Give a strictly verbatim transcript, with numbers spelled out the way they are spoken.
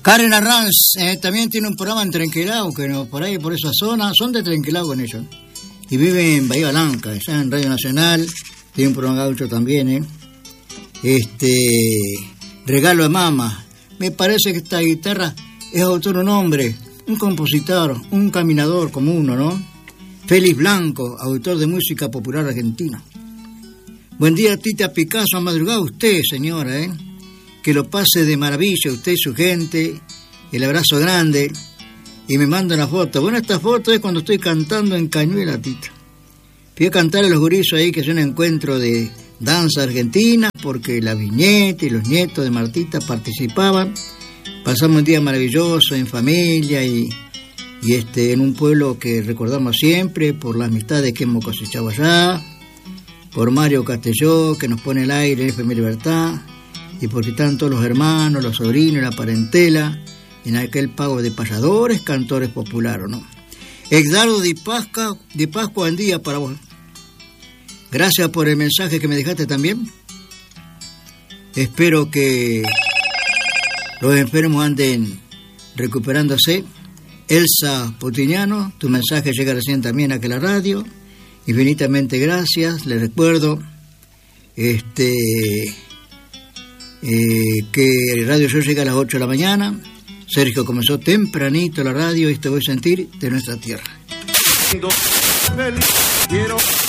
Karen Arranz eh, también tiene un programa en Trenquelao, que no, por ahí, por esa zona, son de Trenquelao con ellos. Y vive en Bahía Blanca, está en Radio Nacional, tiene un programa gaucho también, ¿eh? Este, Regalo de Mama. Me parece que esta guitarra es autor de un hombre, un compositor, un caminador como uno, ¿no? Félix Blanco, autor de música popular argentina. Buen día, Tita Picasso, ha madrugado usted, señora, ¿eh? Que lo pase de maravilla usted y su gente, el abrazo grande, y me manda una foto. Bueno, esta foto es cuando estoy cantando en Cañuela, Tita. Fui a cantar a los gurizos ahí, que es un encuentro de danza argentina, porque la viñeta y los nietos de Martita participaban. Pasamos un día maravilloso en familia y, y este, en un pueblo que recordamos siempre por las amistades que hemos cosechado allá, por Mario Castelló, que nos pone el aire en F M Libertad, y porque están todos los hermanos, los sobrinos, la parentela, en aquel pago de payadores, cantores populares, ¿no? Edgardo de Pascua, de Pascua en día para vos. Gracias por el mensaje que me dejaste también. Espero que los enfermos anden recuperándose. Elsa Potiñano, tu mensaje llega recién también aquí a la radio. Infinitamente gracias. Les recuerdo este eh, que Radio Show llega a las ocho de la mañana. Sergio comenzó tempranito la radio y te voy a sentir de nuestra tierra. Quiero